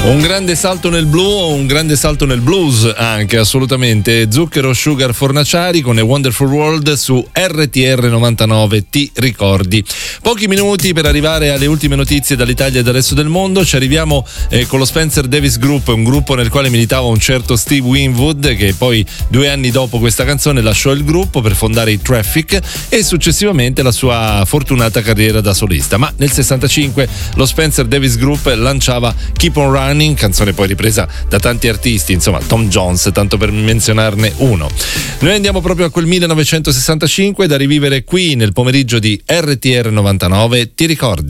Un grande salto nel blu, un grande salto nel blues anche, assolutamente. Zucchero Sugar Fornaciari con A Wonderful World su RTR 99, ti ricordi. Pochi minuti per arrivare alle ultime notizie dall'Italia e dal resto del mondo. Ci arriviamo con lo Spencer Davis Group, un gruppo nel quale militava un certo Steve Winwood, che poi 2 anni dopo questa canzone lasciò il gruppo per fondare i Traffic e successivamente la sua fortunata carriera da solista. Ma nel 65 lo Spencer Davis Group lanciava Keep on Running, canzone poi ripresa da tanti artisti, insomma Tom Jones, tanto per menzionarne uno. Noi andiamo proprio a quel 1965 da rivivere qui nel pomeriggio di RTR 99, ti ricordi?